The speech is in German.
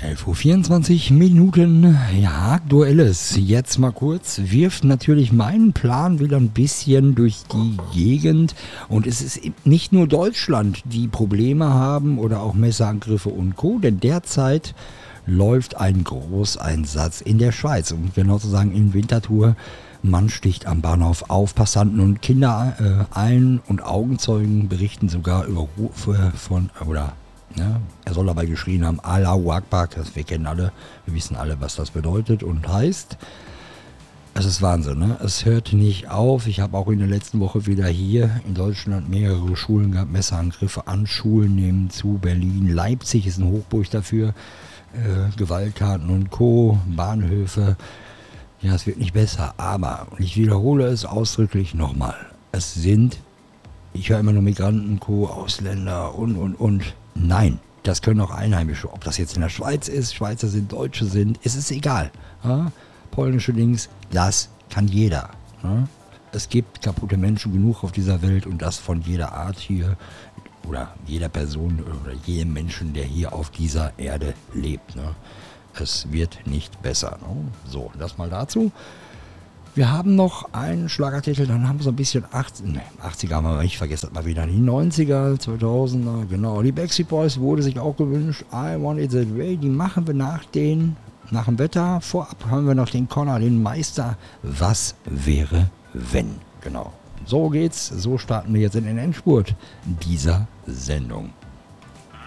11:24 Uhr, ja, Aktuelles. Jetzt mal kurz, wirft natürlich meinen Plan wieder ein bisschen durch die Gegend. Und es ist nicht nur Deutschland, die Probleme haben oder auch Messerangriffe und Co., denn derzeit läuft ein Großeinsatz in der Schweiz, um genau zu sagen in Winterthur. Man sticht am Bahnhof auf, Passanten und Kinder ein und Augenzeugen berichten sogar über Rufe von, ja, er soll dabei geschrien haben, Allahu Akbar, wir kennen alle, wir wissen alle, was das bedeutet und heißt. Es ist Wahnsinn, ne? Es hört nicht auf. Ich habe auch in der letzten Woche wieder hier in Deutschland mehrere Schulen gehabt, Messerangriffe an Schulen nehmen zu. Berlin, Leipzig ist eine Hochburg dafür, Gewalttaten und Co., Bahnhöfe. Ja, es wird nicht besser, aber, und ich wiederhole es ausdrücklich nochmal, es sind, ich höre immer nur Migranten, Co., Ausländer und. Nein, das können auch Einheimische. Ob das jetzt in der Schweiz ist, Schweizer sind, Deutsche sind, es ist egal. Ja? Polnische Links, das kann jeder. Ja? Es gibt kaputte Menschen genug auf dieser Welt und das von jeder Art hier oder jeder Person oder jedem Menschen, der hier auf dieser Erde lebt. Ne? Es wird nicht besser. Ne? So, das mal dazu. Wir haben noch einen Schlagertitel, dann haben wir so ein bisschen 80er haben wir nicht, vergessen mal wieder, die 90er, 2000er, genau. Die Backstreet Boys wurde sich auch gewünscht, I Want It That Way, die machen wir nach dem Wetter. Vorab haben wir noch den Connor, den Meister, was wäre wenn, genau. So geht's, so starten wir jetzt in den Endspurt dieser Sendung.